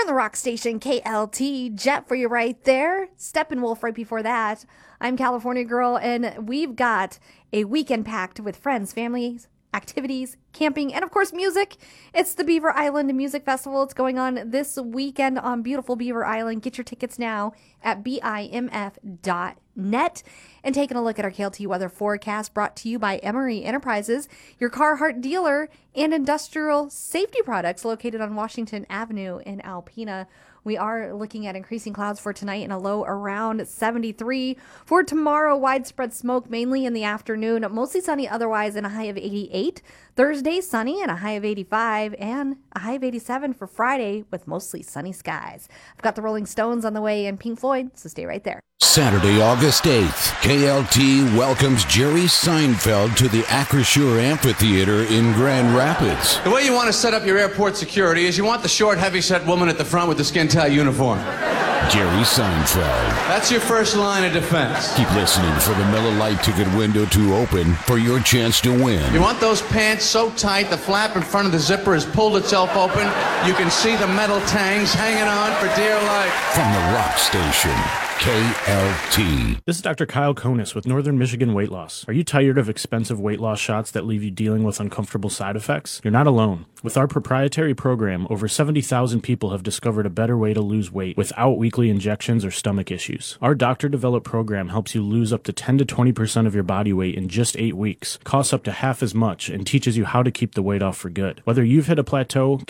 on the rock station KLT. Jet for you right there. Steppenwolf right before that. I'm California Girl, and we've got a weekend packed with friends, families, activities, camping, and of course music. It's the Beaver Island Music Festival. It's going on this weekend on beautiful Beaver Island. Get your tickets now at bimf.net. And taking a look at our KLT weather forecast brought to you by Emery Enterprises, your Carhartt dealer and industrial safety products located on Washington Avenue in Alpena. We are looking at increasing clouds for tonight and a low around 73. For tomorrow, widespread smoke mainly in the afternoon, mostly sunny otherwise, and a high of 88. Thursday, sunny and a high of 85, and a high of 87 for Friday with mostly sunny skies. I've got the Rolling Stones on the way and Pink Floyd, so stay right there. Saturday, August 8th, KLT welcomes Jerry Seinfeld to the Acrisure Amphitheater in Grand Rapids. The way you want to set up your airport security is you want the short, heavy-set woman at the front with the skin-tight uniform. Jerry Seinfeld. That's your first line of defense. Keep listening for the Miller Lite ticket window to open for your chance to win. You want those pants so tight the flap in front of the zipper has pulled itself open. You can see the metal tangs hanging on for dear life. From the rock station, KLT. This is Dr. Kyle Konis with Northern Michigan Weight Loss. Are you tired of expensive weight loss shots that leave you dealing with uncomfortable side effects? You're not alone. With our proprietary program, over 70,000 people have discovered a better way to lose weight without weekly injections or stomach issues. Our doctor-developed program helps you lose up to 10 to 20% of your body weight in just 8 weeks, costs up to half as much, and teaches you how to keep the weight off for good. Whether you've hit a plateau,